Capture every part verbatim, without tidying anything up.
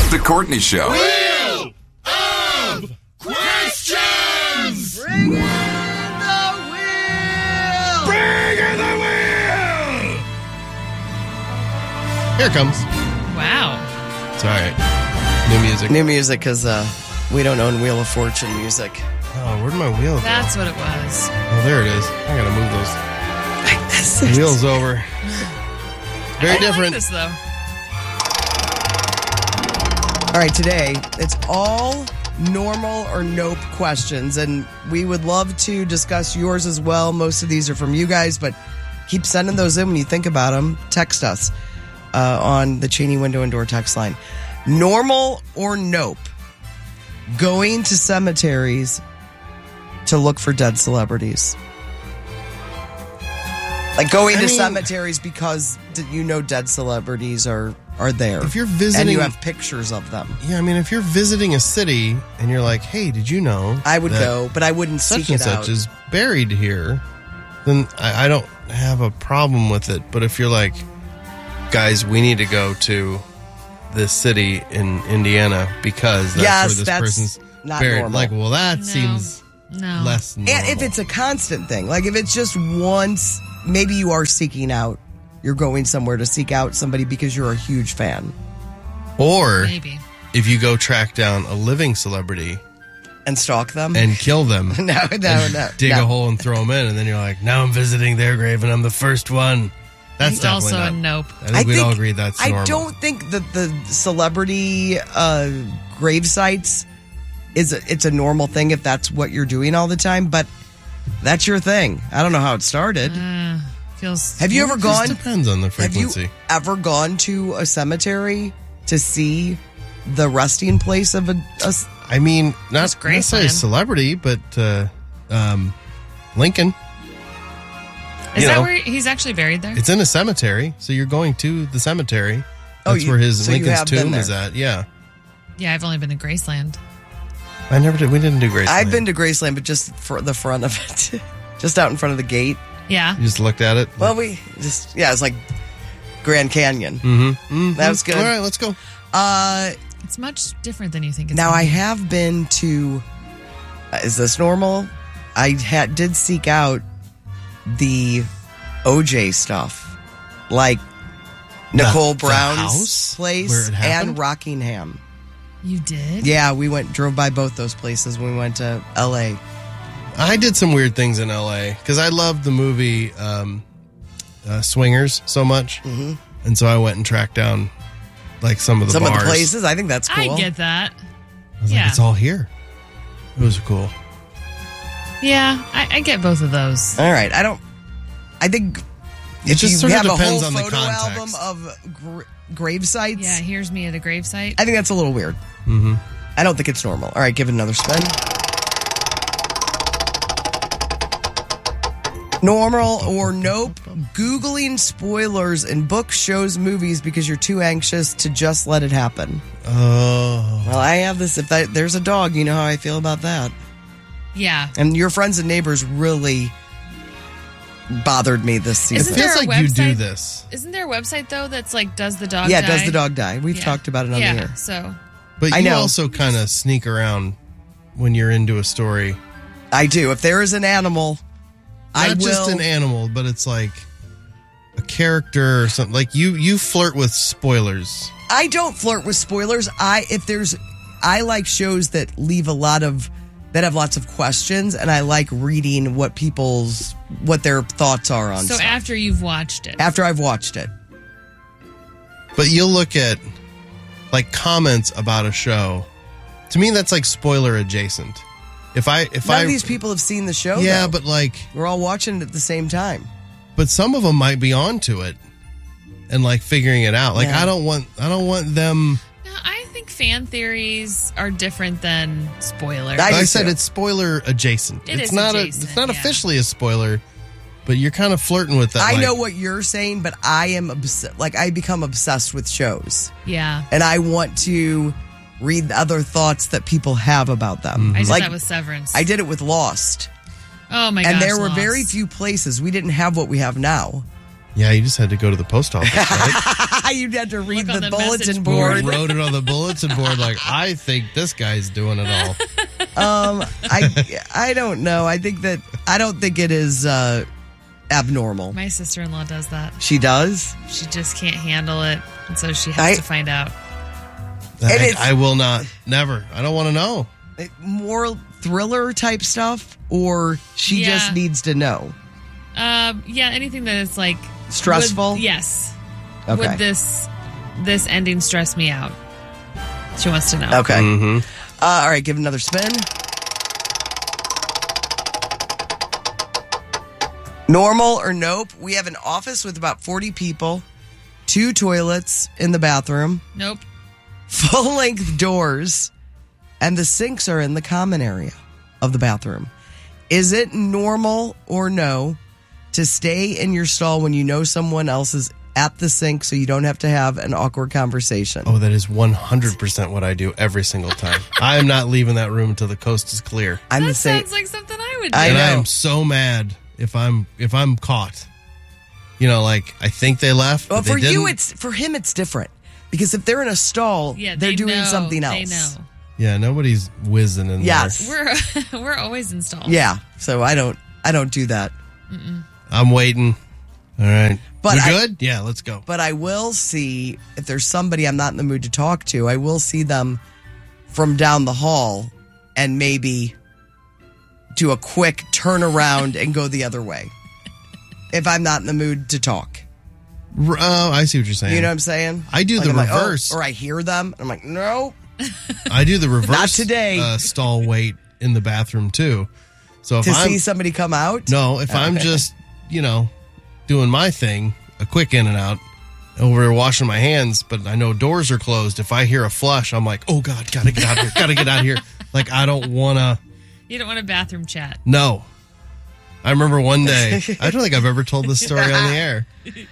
The Courtney Show. Wheel of Questions! Bring in the wheel! Bring in the wheel! Here it comes. Wow. It's all right. New music. New music, because uh, we don't own Wheel of Fortune music. Oh, where'd my wheel go? That's what it was. Oh, there it is. I gotta move those wheels over. Very I different. like this, though. All right, today, it's all normal or nope questions, and we would love to discuss yours as well. Most of these are from you guys, but keep sending those in when you think about them. Text us uh, on the Cheney Window and Door text line. Normal or nope? Going to cemeteries to look for dead celebrities. Like going I to mean, cemeteries because you know dead celebrities are, are there. If you're visiting, and you have pictures of them. Yeah, I mean, if you're visiting a city and you're like, hey, did you know? I would that go, but I wouldn't such seek and it such out. is buried here, then I, I don't have a problem with it. But if you're like, guys, we need to go to this city in Indiana because that's Yes, where this that's person's not buried. normal. Like, well, that No. seems No. less normal. And if it's a constant thing, like if it's just once, maybe you are seeking out, you're going somewhere to seek out somebody because you're a huge fan. or Maybe. if you go track down a living celebrity And stalk them? and kill them, no, no, no. dig no. a hole and throw them in, and then you're like, now I'm visiting their grave and I'm the first one. That's It's definitely also not. a nope. I think we'd all agree that's normal. I don't think that the celebrity uh, grave sites is a, it's a normal thing if that's what you're doing all the time, but that's your thing. I don't know how it started. Uh, feels. Have you ever It gone? just depends on the Have you frequency. ever gone to a cemetery to see the resting place of a? a I mean, not Just necessarily a Graceland. celebrity, but uh, um, Lincoln. Is you that know, where he's actually buried there? It's in a cemetery, so you're going to the cemetery. Oh, That's you- where his so you Lincoln's have been tomb is there. at. Yeah, Yeah, I've only been to Graceland. I never did. We didn't do Graceland. I've been to Graceland, but just for the front of it, just out in front of the gate. Yeah. You just looked at it. Well, we just yeah, it's like Grand Canyon. Mm-hmm. Mm-hmm. That was good. All right, let's go. Uh, It's much different than you think it's now gonna I be. have been to. Uh, is this normal? I had did seek out the O J stuff, like Nicole The- the Brown's house place where it happened? and Rockingham. You did? Yeah, we went drove by both those places when we went to L A. I did some weird things in L A because I loved the movie um, uh, Swingers so much, mm-hmm. and so I went and tracked down like some of the Some bars. of the places. I think that's cool. I get that. I was Yeah. like, it's all here. It was cool. Yeah, I, I get both of those. All right, I don't. I think It if just you sort of have a depends whole on the photo context. album of gra- grave sites, Yeah, here's me at a gravesite. I think that's a little weird. Mm-hmm. I don't think it's normal. All right, give it another spin. Normal or nope? Googling spoilers in books, shows, movies because you're too anxious to just let it happen. Oh, Well, I have this. If that, there's a dog, you know how I feel about that. Yeah. And your friends and neighbors really bothered me this it season. Isn't there feels a like you do website- this, Isn't there a website, though, that's like, does the dog yeah, die? does the dog die? We've Yeah. talked about it on yeah, the air. so. but I you know. also kind of sneak around when you're into a story. I do. If there is an animal, I Not will. just an animal, but it's like a character or something. Like you, you flirt with spoilers. I don't flirt with spoilers. I if there's I like shows that leave a lot of that have lots of questions, and I like reading what people's what their thoughts are on So stuff. after you've watched it. After I've watched it. But you'll look at like comments about a show. To me, that's like spoiler adjacent. If I, if None I, of these people have seen the show. yeah, though. but like, we're all watching it at the same time. but some of them might be onto it and like figuring it out. Like Yeah. I don't want, I don't want them. No, I think fan theories are different than spoilers. I Like do I said, too. it's spoiler adjacent. It it's is not adjacent, a, it's not yeah. officially a spoiler, but you're kind of flirting with that. I like, know what you're saying, but I am obs- like I become obsessed with shows, yeah. and I want to read other thoughts that people have about them. I did like that with Severance. I did it with Lost. Oh my gosh. And there were Lost. very few places. We didn't have what we have now. Yeah, you just had to go to the post office, right? You'd have to read Look on the, the bulletin message board. We wrote it on the bulletin board like, I think this guy's doing it all. Um, I I don't know. I think that I don't think it is uh, abnormal. My sister-in-law does that. She does. She just can't handle it, and so she has I- to find out. And I, it's- I will not. Never. I don't want to know. More thriller type stuff, or she Yeah. just needs to know. Um, yeah, anything that is like Stressful? would- yes. Okay. Would this this ending stress me out? She wants to know. Okay. Mm-hmm. Uh, all right, give it another spin. Normal or nope? We have an office with about forty people, two toilets in the bathroom, Nope. full length doors, and the sinks are in the common area of the bathroom. Is it normal or no to stay in your stall when you know someone else is at the sink so you don't have to have an awkward conversation? Oh, that is one hundred percent what I do every single time. I am not leaving that room until the coast is clear. I'm That the same. sounds like something I would do. I and know. I am so mad if I'm if I'm caught. You know, like I think they left. Well, but they for you, didn't. it's for him, it's different because if they're in a stall, yeah, they're they doing know, something else. They know. Yeah, nobody's whizzing in Yes. there. We're we're always installed. Yeah, so I don't, I don't do that. I'm waiting. All right. But we I- good? Yeah, let's go. But I will see if there's somebody I'm not in the mood to talk to. I will see them from down the hall and maybe do a quick turnaround and go the other way. If I'm not in the mood to talk, R- Oh, I see what you're saying. you know what I'm saying? I do Like the I'm like, oh, reverse. or I hear them. I'm like, no. I do the reverse. Not today. Uh, stall wait in the bathroom too. So if To I'm see somebody come out. no, if I'm just you know doing my thing, a quick in and out, over here washing my hands, but I know doors are closed. If I hear a flush, I'm like, oh god, gotta get out of here, gotta get out of here. Like I don't wanna. You don't want a bathroom chat. No. I remember one day, I don't think I've ever told this story on the air.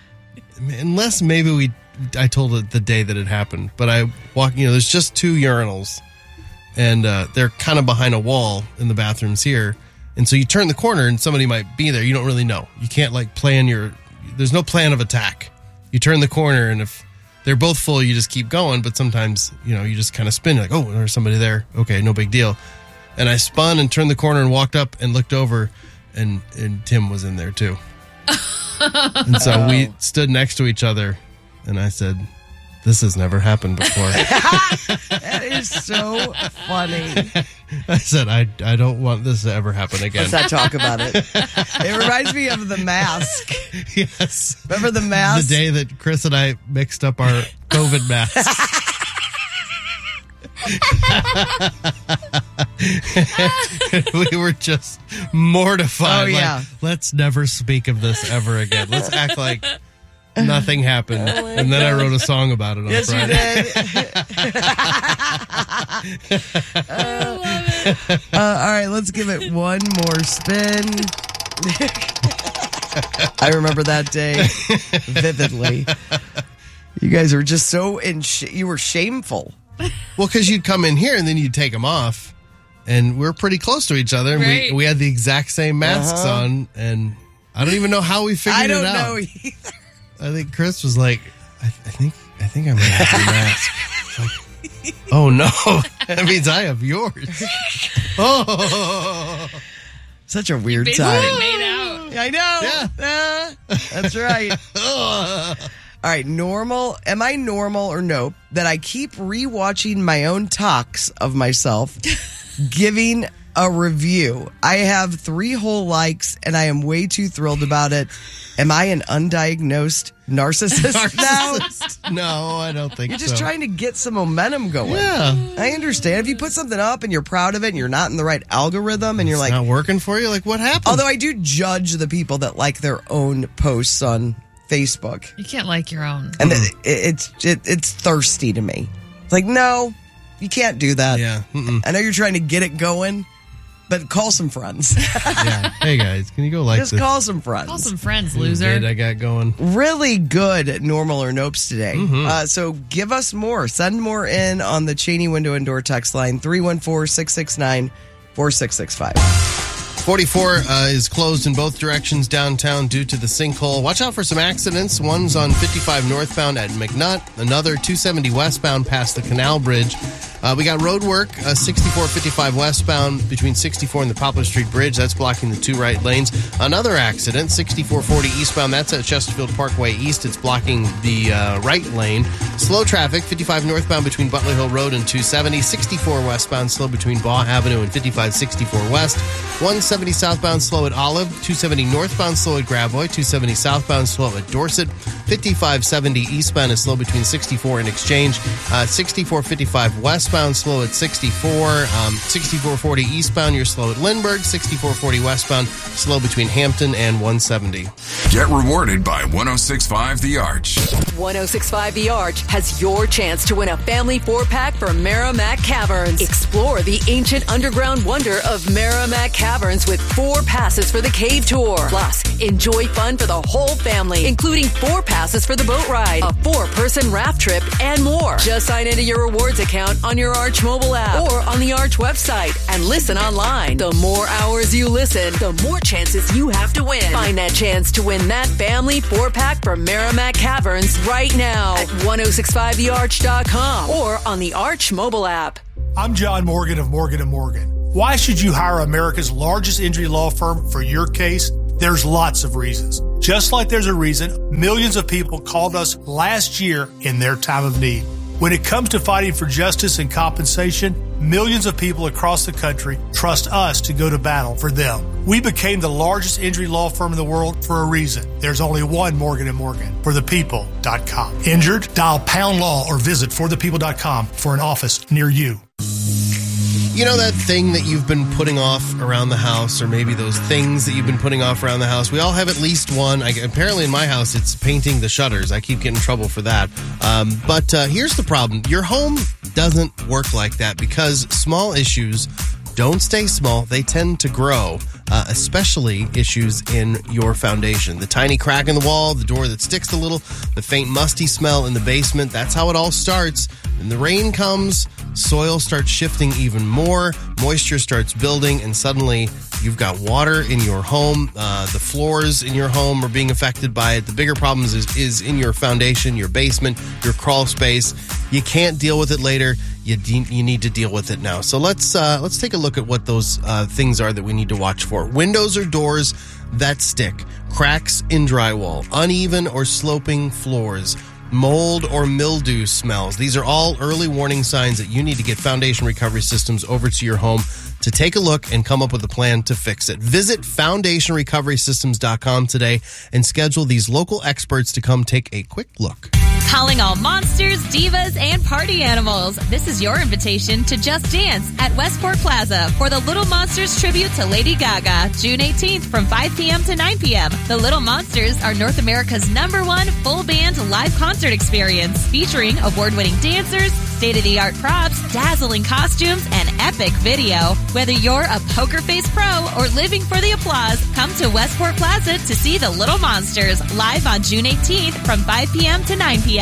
Unless maybe we, I told it the day that it happened. But I walk, you know, there's just two urinals. And uh, they're kind of behind a wall in the bathrooms here. And so you turn the corner and somebody might be there. You don't really know. You can't like plan your, there's no plan of attack. You turn the corner and if they're both full, you just keep going. But sometimes, you know, you just kind of spin. You're like, oh, there's somebody there. Okay, no big deal. And I spun and turned the corner and walked up and looked over, and, and Tim was in there too. And so we stood next to each other, and I said, this has never happened before. That is so funny. I said, I, I don't want this to ever happen again. Let's not talk about it. It reminds me of The Mask. Yes. Remember The Mask? The day that Chris and I mixed up our COVID masks. We were just mortified. Oh, yeah. Like, let's never speak of this ever again. Let's act like nothing happened. And then I wrote a song about it on Yes, you Friday. did. uh, all right, let's give it one more spin. I remember that day vividly. You guys were just so in. Sh- you were shameful. Well, because you'd come in here and then you'd take them off. And we're pretty close to each other. And Right. we, we had the exact same masks Uh-huh. on. And I don't even know how we figured I don't it out. know either. I think Chris was like, I, I think I think I might have your mask. It's like, oh no, that means I have yours. Oh, Such a weird Basically time. made out. I know. Yeah. Uh, that's right. All right, normal. Am I normal or nope that I keep rewatching my own talks of myself, giving a review? I have three whole likes, and I am way too thrilled about it. Am I an undiagnosed narcissist, now? Narcissist. No, I don't think You're just so. trying to get some momentum going. Yeah. I understand. If you put something up and you're proud of it and you're not in the right algorithm and you're It's like, not working for you? Like, what happened? although I do judge the people that like their own posts on Facebook. You can't like your own. And it, it's it, it's thirsty to me. It's like, no, you can't do that. Yeah. Mm-mm. I know you're trying to get it going, but call some friends. Yeah. Hey, guys, can you go like Just this? call some friends. Call some friends, bid loser. I got going. Really good at normal or nopes today. Mm-hmm. Uh, so give us more. Send more in on the Cheney Window and Door text line three one four, six six nine, four six six five. forty-four uh, is closed in both directions downtown due to the sinkhole. Watch out for some accidents. One's on fifty-five northbound at McNutt. Another two seventy westbound past the Canal Bridge. Uh, we got road work, uh, sixty-four fifty-five westbound between sixty-four and the Poplar Street Bridge. That's blocking the two right lanes. Another accident, sixty-four forty eastbound. That's at Chesterfield Parkway East. It's blocking the uh, right lane. Slow traffic, fifty-five northbound between Butler Hill Road and two seventy. sixty-four westbound slow between Baugh Avenue and fifty-five sixty-four west. one seventy southbound slow at Olive. two seventy northbound slow at Gravois. two seventy southbound slow at Dorset. fifty-five seventy eastbound is slow between sixty-four and Exchange. Uh, sixty-four fifty-five westbound slow at sixty-four. Um, sixty-four forty eastbound, you're slow at Lindbergh. sixty-four forty westbound, slow between Hampton and one seventy. Get rewarded by one oh six point five The Arch. one oh six point five The Arch has your chance to win a family four-pack for Merrimack Caverns. Explore the ancient underground wonder of Merrimack Caverns with four passes for the cave tour. Plus, enjoy fun for the whole family, including four passes for the boat ride, a four-person raft trip, and more. Just sign into your rewards account on your Arch mobile app or on the Arch website and listen online. The more hours you listen, the more chances you have to win. Find that chance to win that family four-pack for Merrimack Caverns right now at ten sixty-five the arch dot com or on the Arch mobile app. I'm John Morgan of Morgan and Morgan. Why should you hire America's largest injury law firm for your case? There's lots of reasons. Just like there's a reason millions of people called us last year in their time of need. When it comes to fighting for justice and compensation, millions of people across the country trust us to go to battle for them. We became the largest injury law firm in the world for a reason. There's only one Morgan and Morgan, for the people dot com. Injured? Dial pound law or visit for the people dot com for an office near you. You know that thing that you've been putting off around the house, or maybe those things that you've been putting off around the house? We all have at least one. I, apparently in my house, it's painting the shutters. I keep getting in trouble for that. Um, but uh, here's the problem. Your home doesn't work like that because small issues don't stay small. They tend to grow, uh, especially issues in your foundation. The tiny crack in the wall, the door that sticks a little, the faint musty smell in the basement. That's how it all starts. And the rain comes, soil starts shifting even more, moisture starts building, and suddenly you've got water in your home. Uh, the floors in your home are being affected by it. The bigger problems is, is in your foundation, your basement, your crawl space. You can't deal with it later. You de- you need to deal with it now. So let's uh, let's take a look at what those uh, things are that we need to watch for. Windows or doors that stick, cracks in drywall, uneven or sloping floors, mold or mildew smells. These are all early warning signs that you need to get Foundation Recovery Systems over to your home to take a look and come up with a plan to fix it. Visit foundation recovery systems dot com today and schedule these local experts to come take a quick look. Calling all monsters, divas, and party animals. This is your invitation to Just Dance at Westport Plaza for the Little Monsters tribute to Lady Gaga, June eighteenth from five p.m. to nine p.m. The Little Monsters are North America's number one full band live concert experience featuring award-winning dancers, state-of-the-art props, dazzling costumes, and epic video. Whether you're a poker face pro or living for the applause, come to Westport Plaza to see the Little Monsters live on June eighteenth from five p.m. to nine p.m.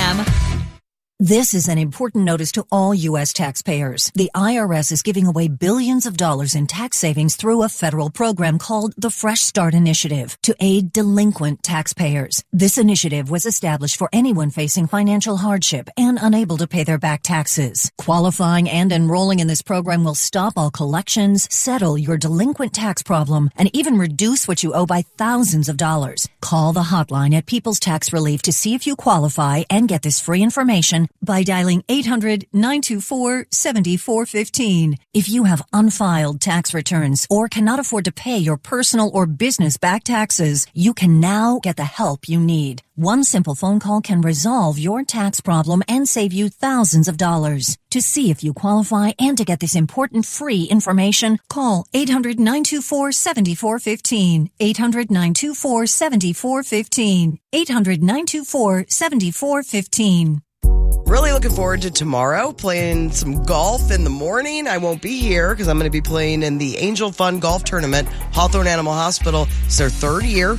This is an important notice to all U S taxpayers. The I R S is giving away billions of dollars in tax savings through a federal program called the Fresh Start Initiative to aid delinquent taxpayers. This initiative was established for anyone facing financial hardship and unable to pay their back taxes. Qualifying and enrolling in this program will stop all collections, settle your delinquent tax problem, and even reduce what you owe by thousands of dollars. Call the hotline at People's Tax Relief to see if you qualify and get this free information by dialing eight hundred, nine two four, seven four one five. If you have unfiled tax returns or cannot afford to pay your personal or business back taxes, you can now get the help you need. One simple phone call can resolve your tax problem and save you thousands of dollars. To see if you qualify and to get this important free information, call eight hundred, nine two four, seven four one five, eight hundred, nine two four, seven four one five, eight hundred, nine two four, seven four one five. Really looking forward to tomorrow, playing some golf in the morning. I won't be here because I'm going to be playing in the Angel Fun Golf Tournament, Hawthorne Animal Hospital. It's their third year.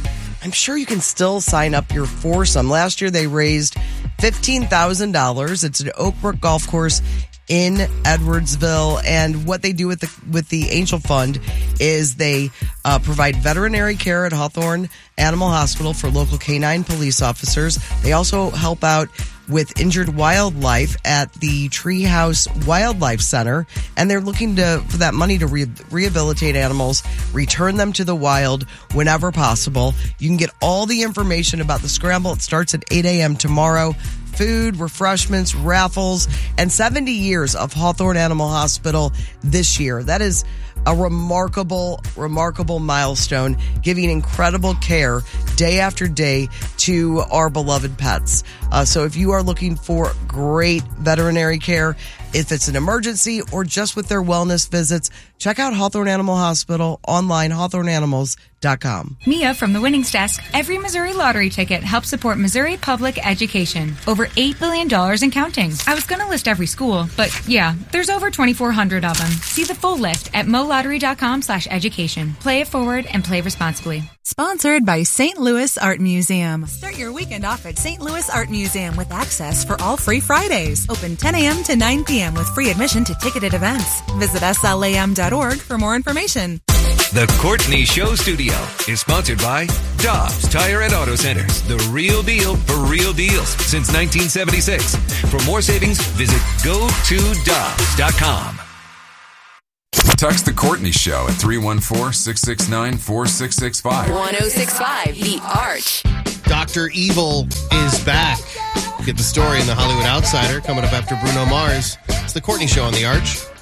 I'm sure you can still sign up your foursome. Last year they raised fifteen thousand dollars. It's an Oakbrook Golf Course in Edwardsville, and what they do with the with the Angel Fund is they uh, provide veterinary care at Hawthorne Animal Hospital for local canine police officers. They also help out with injured wildlife at the Treehouse Wildlife Center, and they're looking to for that money to re- rehabilitate animals, return them to the wild whenever possible. You can get all the information about the scramble. It starts at eight a.m. tomorrow. Food, refreshments, raffles, and seventy years of Hawthorne Animal Hospital this year. That is a remarkable, remarkable milestone, giving incredible care day after day to our beloved pets. Uh, so if you are looking for great veterinary care, if it's an emergency or just with their wellness visits, check out Hawthorne Animal Hospital online, hawthorne animals dot com. Mia from the Winnings Desk. Every Missouri lottery ticket helps support Missouri public education. Over eight billion dollars and counting. I was going to list every school, but yeah, there's over twenty-four hundred of them. See the full list at molottery.com slash education. Play it forward and play responsibly. Sponsored by Saint Louis Art Museum. Start your weekend off at Saint Louis Art Museum with access for all free Fridays. Open ten a.m. to nine p.m. with free admission to ticketed events. Visit S L A M dot org for more information. The Courtney Show Studio is sponsored by Dobbs Tire and Auto Centers. The real deal for real deals since nineteen seventy-six. For more savings, visit go to dobbs dot com. Text the Courtney Show at three one four, six six nine, four six six five. one oh six point five The Arch. Doctor Evil is back. Get the story in the Hollywood Outsider coming up after Bruno Mars. It's the Courtney Show on the Arch.